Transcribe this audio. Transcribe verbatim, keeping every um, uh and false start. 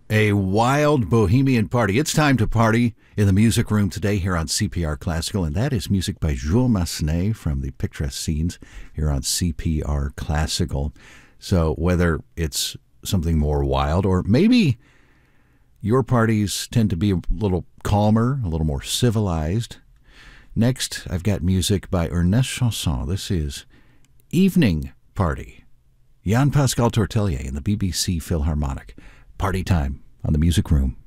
A wild bohemian party. It's time to party in the music room today here on C P R Classical, and that is music by Jules Massenet from the Picturesque Scenes here on C P R Classical. So whether it's something more wild or maybe your parties tend to be a little calmer, a little more civilized. Next, I've got music by Ernest Chausson. This is Evening Party. Jan Pascal Tortelier and the B B C Philharmonic. Party time on the Music Room.